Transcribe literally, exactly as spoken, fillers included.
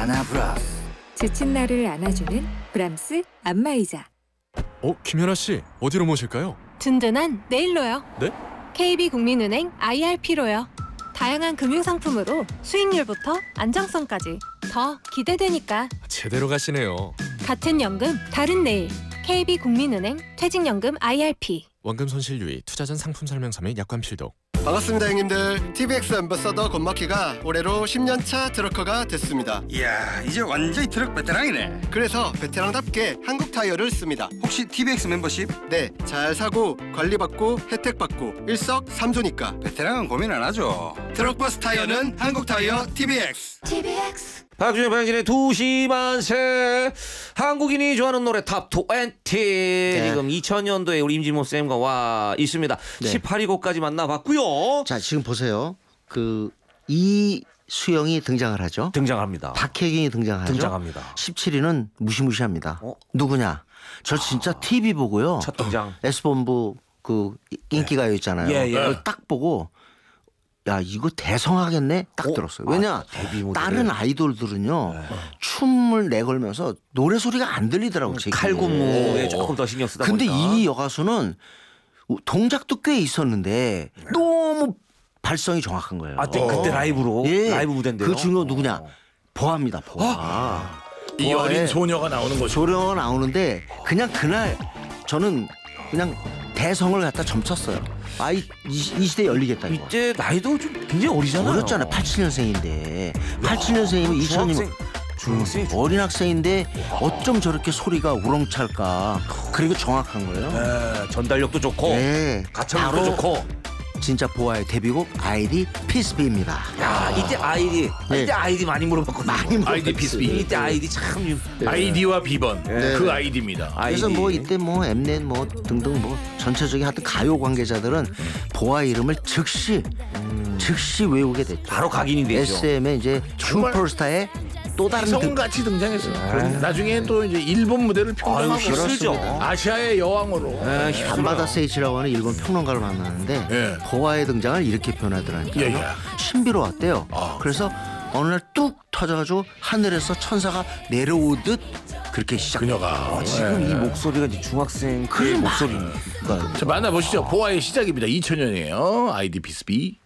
아나브라스. 지친 나를 안아주는 브람스 안마의자. 어, 김연아 씨, 어디로 모실까요? 든든한 내일로요. 네? 케이비국민은행 아이알피로요. 다양한 금융상품으로 수익률부터 안정성까지 더 기대되니까. 제대로 가시네요. 같은 연금 다른 내일. 케이비국민은행 퇴직연금 아이알피. 원금 손실 유의, 투자 전 상품 설명서 및 약관 필독. 반갑습니다 형님들. 티비엑스 앰버서더 권마키가 올해로 십 년 차 트럭커가 됐습니다. 이야, 이제 완전히 트럭 베테랑이네. 그래서 베테랑답게 한국 타이어를 씁니다. 혹시 티비엑스 멤버십? 네, 잘 사고 관리받고 혜택받고 일석삼조니까 베테랑은 고민 안 하죠. 트럭버스 타이어는 한국 타이어 티비엑스. 티비엑스 박준영 방진의 두 시 반세. 한국인이 좋아하는 노래 탑 이십. 네. 지금 이천 년도에 우리 임진모 쌤과 와 있습니다. 네. 십팔 위 곡까지 만나봤고요. 자, 지금 보세요. 그 이수영이 등장을 하죠. 등장합니다. 박혜경이 등장하죠. 등장합니다. 십칠 위는 무시무시합니다. 어? 누구냐? 저 진짜 티비 보고요. 첫 등장. S본부 그 인기가요 있잖아요. 예, 예. 그걸 딱 보고 야, 이거 대성하겠네 딱 어? 들었어요. 왜냐? 아, 데뷔 무대를. 다른 아이돌들은요. 춤을 내걸면서 노래 소리가 안 들리더라고. 제게. 칼군무에 조금 더 신경 쓰다 근데 보니까. 이 여가수는 동작도 꽤 있었는데 너무 발성이 정확한 거예요. 아, 네, 그때 라이브로 예. 라이브 무대인데요. 그 중에 누구냐? 보아입니다. 보아. 이 어린 소녀가 나오는 거죠. 소녀가 나오는데 그냥 그날 저는 그냥 대성을 갖다 점쳤어요. 아, 이, 이, 이 시대 열리겠다 이거. 이때 나이도 좀 굉장히 어리잖아요. 어렸잖아요. 팔십칠 년생인데. 팔십칠 년생이면 이천 년이면 중학생. 어린 학생인데 어쩜 저렇게 소리가 우렁찰까. 그리고 정확한 거예요. 네, 전달력도 좋고 네. 가창력도 바로 좋고. 진짜 보아의 데뷔곡 아이디 피스비입니다. 야, 이때 아이디 네. 이때 아이디 많이 물어봤거든요. 많이 아이디 피스비. 이때 아이디 참 아이디와 비번 네. 그 아이디입니다. 그래서 아이디. 뭐 이때 뭐 엠넷 뭐 등등 뭐 전체적인 하여튼 가요 관계자들은 보아 이름을 즉시 즉시 외우게 됐죠. 바로 각인이 되죠. 에스엠의 이제 정말 슈퍼스타의 또 다른 등- 성같이 등장했어요. 나중에 또 이제 일본 무대를 아유, 평정하고 힘들죠. 아시아의 여왕으로. 네, 밤바다 세이치라고 하는 일본 평론가를 만나는데 예. 보아의 등장을 이렇게 표현하더라니까요. 예, 예. 신비로웠대요. 아. 그래서 어느 날 뚝 터져가지고 하늘에서 천사가 내려오듯 그렇게 시작. 그녀가 지금 예. 이 목소리가 이제 중학생 그 목소리. 자, 만나보시죠. 보아의 시작입니다. 이천 년이에요. 아이디 피스비.